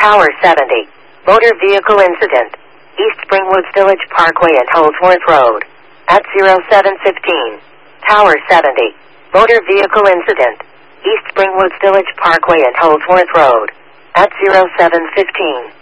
Tower 70. Motor vehicle incident. East Springwoods Village Parkway and Holdsworth Road. At 0715. Tower 70. Motor vehicle incident. East Springwoods Village Parkway and Holdsworth Road. At 0715.